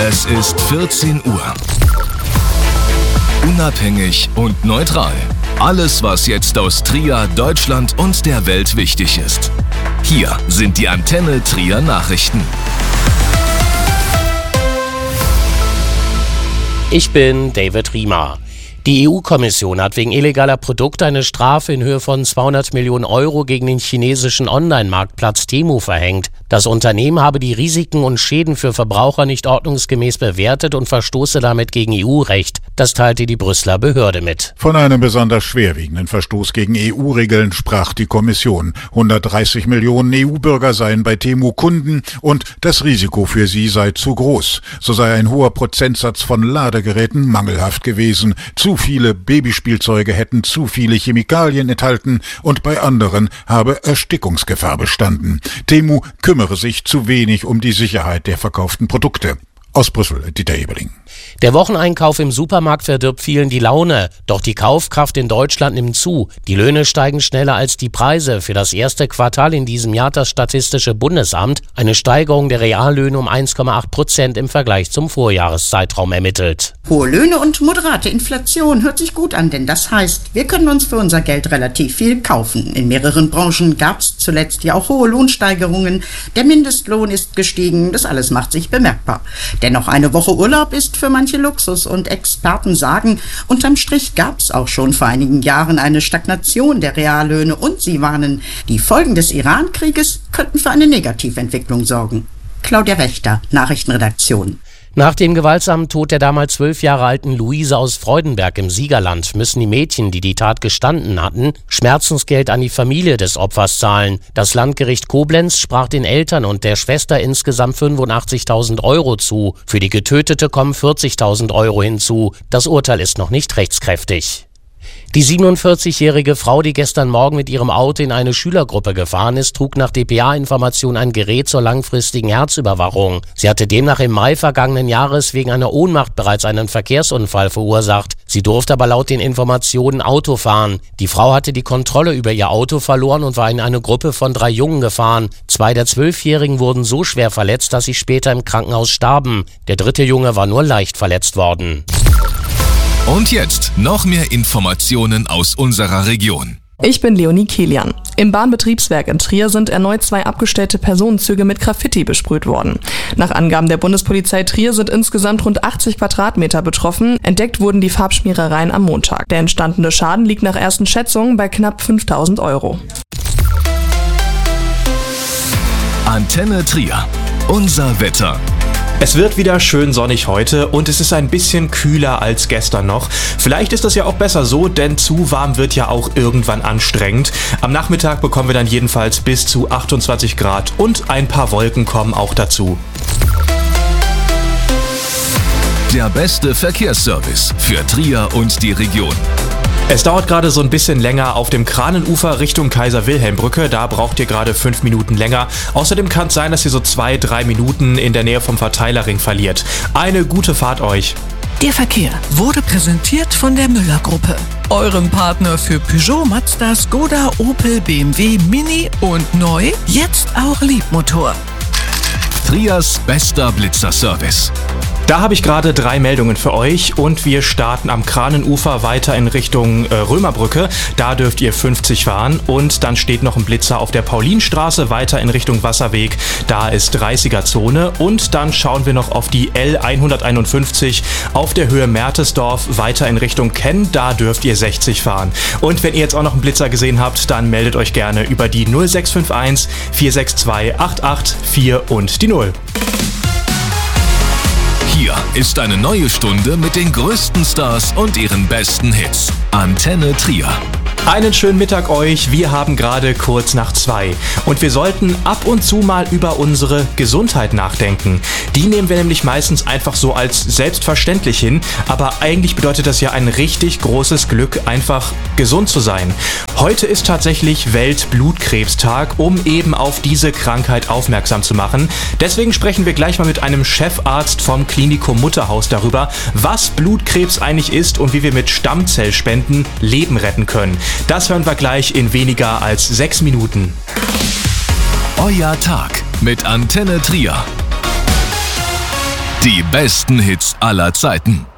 Es ist 14 Uhr. Unabhängig und neutral. Alles, was jetzt aus Trier, Deutschland und der Welt wichtig ist. Hier sind die Antenne Trier Nachrichten. Ich bin David Riemer. Die EU-Kommission hat wegen illegaler Produkte eine Strafe in Höhe von 200 Millionen Euro gegen den chinesischen Online-Marktplatz Temu verhängt. Das Unternehmen habe die Risiken und Schäden für Verbraucher nicht ordnungsgemäß bewertet und verstoße damit gegen EU-Recht. Das teilte die Brüsseler Behörde mit. Von einem besonders schwerwiegenden Verstoß gegen EU-Regeln sprach die Kommission. 130 Millionen EU-Bürger seien bei Temu Kunden und das Risiko für sie sei zu groß. So sei ein hoher Prozentsatz von Ladegeräten mangelhaft gewesen. Zu viele Babyspielzeuge hätten zu viele Chemikalien enthalten und bei anderen habe Erstickungsgefahr bestanden. Temu kümmere sich zu wenig um die Sicherheit der verkauften Produkte. Aus Brüssel, Dieter Eberling. Der Wocheneinkauf im Supermarkt verdirbt vielen die Laune. Doch die Kaufkraft in Deutschland nimmt zu. Die Löhne steigen schneller als die Preise. Für das erste Quartal in diesem Jahr hat das Statistische Bundesamt eine Steigerung der Reallöhne um 1,8% im Vergleich zum Vorjahreszeitraum ermittelt. Hohe Löhne und moderate Inflation hört sich gut an, denn das heißt, wir können uns für unser Geld relativ viel kaufen. In mehreren Branchen gab es zuletzt ja auch hohe Lohnsteigerungen. Der Mindestlohn ist gestiegen. Das alles macht sich bemerkbar. Dennoch eine Woche Urlaub ist für manche Luxus und Experten sagen, unterm Strich gab es auch schon vor einigen Jahren eine Stagnation der Reallöhne und sie warnen, die Folgen des Iran-Krieges könnten für eine Negativentwicklung sorgen. Claudia Wächter, Nachrichtenredaktion. Nach dem gewaltsamen Tod der damals 12 Jahre alten Luise aus Freudenberg im Siegerland müssen die Mädchen, die die Tat gestanden hatten, Schmerzensgeld an die Familie des Opfers zahlen. Das Landgericht Koblenz sprach den Eltern und der Schwester insgesamt 85.000 Euro zu. Für die Getötete kommen 40.000 Euro hinzu. Das Urteil ist noch nicht rechtskräftig. Die 47-jährige Frau, die gestern Morgen mit ihrem Auto in eine Schülergruppe gefahren ist, trug nach dpa-Information ein Gerät zur langfristigen Herzüberwachung. Sie hatte demnach im Mai vergangenen Jahres wegen einer Ohnmacht bereits einen Verkehrsunfall verursacht. Sie durfte aber laut den Informationen Auto fahren. Die Frau hatte die Kontrolle über ihr Auto verloren und war in eine Gruppe von 3 Jungen gefahren. 2 der 12-Jährigen wurden so schwer verletzt, dass sie später im Krankenhaus starben. Der 3. Junge war nur leicht verletzt worden. Und jetzt noch mehr Informationen aus unserer Region. Ich bin Leonie Kilian. Im Bahnbetriebswerk in Trier sind erneut 2 abgestellte Personenzüge mit Graffiti besprüht worden. Nach Angaben der Bundespolizei Trier sind insgesamt rund 80 Quadratmeter betroffen. Entdeckt wurden die Farbschmierereien am Montag. Der entstandene Schaden liegt nach ersten Schätzungen bei knapp 5.000 Euro. Antenne Trier. Unser Wetter. Es wird wieder schön sonnig heute und es ist ein bisschen kühler als gestern noch. Vielleicht ist das ja auch besser so, denn zu warm wird ja auch irgendwann anstrengend. Am Nachmittag bekommen wir dann jedenfalls bis zu 28 Grad und ein paar Wolken kommen auch dazu. Der beste Verkehrsservice für Trier und die Region. Es dauert gerade so ein bisschen länger auf dem Kranenufer Richtung Kaiser-Wilhelm-Brücke. Da braucht ihr gerade 5 Minuten länger. Außerdem kann es sein, dass ihr so 2-3 Minuten in der Nähe vom Verteilerring verliert. Eine gute Fahrt euch. Der Verkehr wurde präsentiert von der Müller-Gruppe. Eurem Partner für Peugeot, Mazda, Skoda, Opel, BMW, Mini und neu, jetzt auch Liebmotor. Triers bester Blitzerservice. Da habe ich gerade 3 Meldungen für euch und wir starten am Kranenufer weiter in Richtung Römerbrücke. Da dürft ihr 50 fahren und dann steht noch ein Blitzer auf der Paulinstraße weiter in Richtung Wasserweg. Da ist 30er-Zone und dann schauen wir noch auf die L151 auf der Höhe Mertesdorf weiter in Richtung Kenn. Da dürft ihr 60 fahren. Und wenn ihr jetzt auch noch einen Blitzer gesehen habt, dann meldet euch gerne über die 0651 462 884 und die 0. Hier ist eine neue Stunde mit den größten Stars und ihren besten Hits. Antenne Trier. Einen schönen Mittag euch, wir haben gerade kurz nach 2 und wir sollten ab und zu mal über unsere Gesundheit nachdenken. Die nehmen wir nämlich meistens einfach so als selbstverständlich hin, aber eigentlich bedeutet das ja ein richtig großes Glück, einfach gesund zu sein. Heute ist tatsächlich Weltblutkrebstag, um eben auf diese Krankheit aufmerksam zu machen. Deswegen sprechen wir gleich mal mit einem Chefarzt vom Klinikum Mutterhaus darüber, was Blutkrebs eigentlich ist und wie wir mit Stammzellspenden Leben retten können. Das hören wir gleich in weniger als 6 Minuten. Euer Tag mit Antenne Trier. Die besten Hits aller Zeiten.